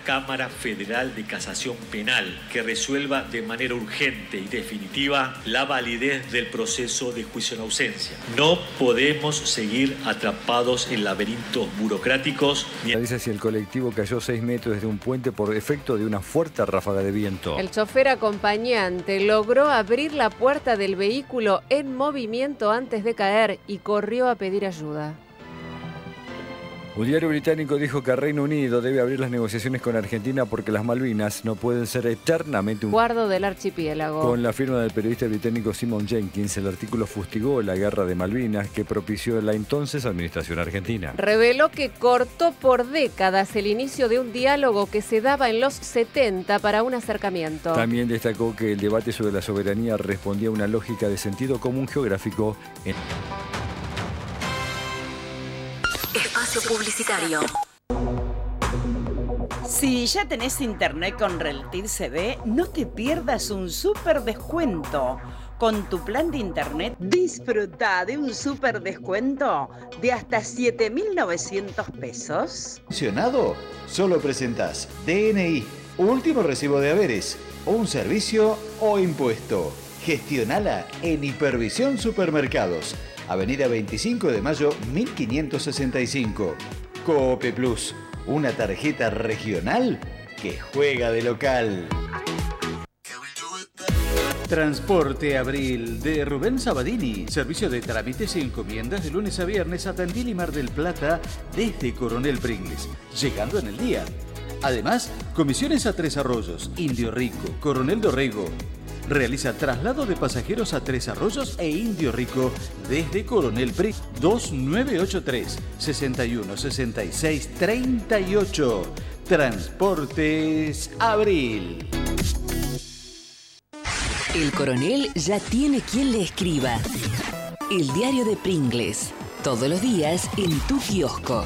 Cámara Federal de Casación Penal que resuelva de manera urgente y definitiva la validez del proceso de juicio en ausencia. No podemos seguir atrapados en laberintos burocráticos. Dice si el colectivo cayó 6 metros desde un puente por efecto de una fuerte ráfaga de viento. El chofer acompañante logró abrir la puerta del vehículo en movimiento antes de caer y corrió a pedir ayuda. Un diario británico dijo que Reino Unido debe abrir las negociaciones con Argentina porque las Malvinas no pueden ser eternamente un guardo del archipiélago. Con la firma del periodista británico Simon Jenkins, el artículo fustigó la guerra de Malvinas que propició la entonces administración argentina. Reveló que cortó por décadas el inicio de un diálogo que se daba en los 70 para un acercamiento. También destacó que el debate sobre la soberanía respondía a una lógica de sentido común geográfico. Espacio publicitario. Si ya tenés internet con Relativ CB, no te pierdas un súper descuento. Con tu plan de internet, disfruta de un súper descuento de hasta 7.900 pesos. ¿Funcionado? Solo presentás DNI, último recibo de haberes, un servicio o impuesto. Gestionala en Hipervisión Supermercados. Avenida 25 de Mayo, 1565. Coop Plus, una tarjeta regional que juega de local. Transporte Abril de Rubén Sabadini. Servicio de trámites y encomiendas de lunes a viernes a Tandil y Mar del Plata desde Coronel Pringles, llegando en el día. Además, comisiones a Tres Arroyos, Indio Rico, Coronel Dorrego. Realiza traslado de pasajeros a Tres Arroyos e Indio Rico desde Coronel Pringles. 2983 61 66 38. Transportes Abril. El coronel ya tiene quien le escriba. El diario de Pringles. Todos los días en tu kiosco.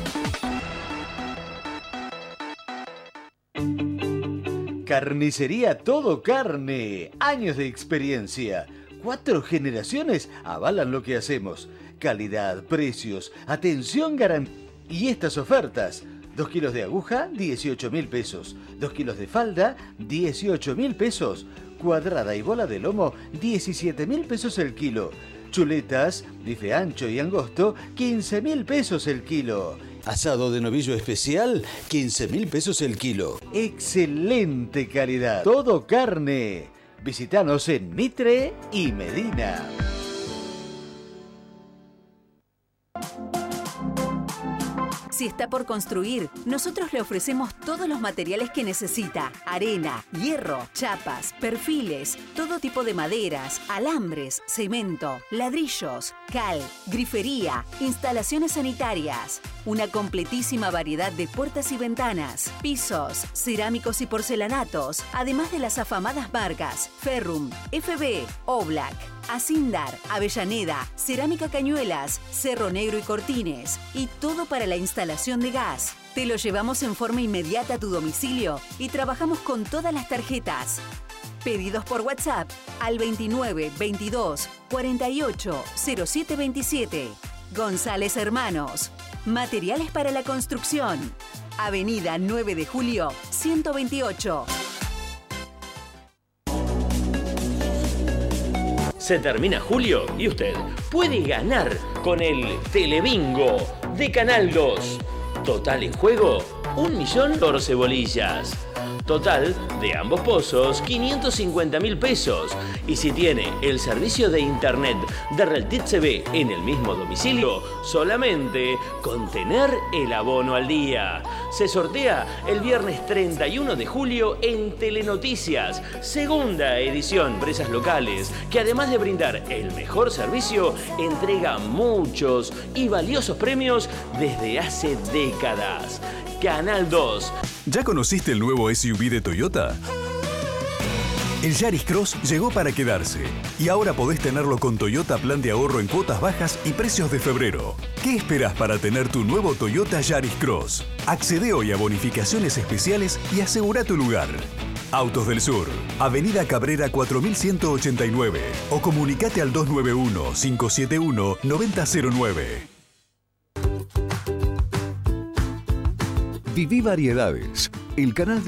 Carnicería Todo Carne. Años de experiencia. 4 generaciones avalan lo que hacemos. Calidad, precios, atención, garantía. Y estas ofertas. 2 kilos de aguja, 18.000 pesos. 2 kilos de falda, 18.000 pesos. Cuadrada y bola de lomo, 17.000 pesos el kilo. Chuletas, bife ancho y angosto, 15.000 pesos el kilo. Asado de novillo especial, 15.000 pesos el kilo. Excelente calidad. Todo Carne. Visítanos en Mitre y Medina. Si está por construir, nosotros le ofrecemos todos los materiales que necesita. Arena, hierro, chapas, perfiles, todo tipo de maderas, alambres, cemento, ladrillos, cal, grifería, instalaciones sanitarias. Una completísima variedad de puertas y ventanas, pisos, cerámicos y porcelanatos, además de las afamadas marcas Ferrum, FB, Oblak, Asindar, Avellaneda, Cerámica Cañuelas, Cerro Negro y Cortines. Y todo para la instalación de gas. Te lo llevamos en forma inmediata a tu domicilio y trabajamos con todas las tarjetas. Pedidos por WhatsApp al 29 22 48 07 27. González Hermanos. Materiales para la construcción. Avenida 9 de Julio, 128. Se termina julio y usted puede ganar con el Telebingo de Canal 2. Total en juego, 1.014 bolillas. Total de ambos pozos, 550.000 pesos. Y si tiene el servicio de internet de Relativ CB en el mismo domicilio, solamente con tener el abono al día. Se sortea el viernes 31 de julio en Telenoticias, segunda edición. Empresas locales que además de brindar el mejor servicio, entrega muchos y valiosos premios desde hace décadas. Canal 2. ¿Ya conociste el nuevo SUV de Toyota? El Yaris Cross llegó para quedarse y ahora podés tenerlo con Toyota Plan de Ahorro en cuotas bajas y precios de febrero. ¿Qué esperás para tener tu nuevo Toyota Yaris Cross? Accede hoy a bonificaciones especiales y asegura tu lugar. Autos del Sur, Avenida Cabrera 4189 o comunicate al 291-571-9009. Viví Variedades, el canal de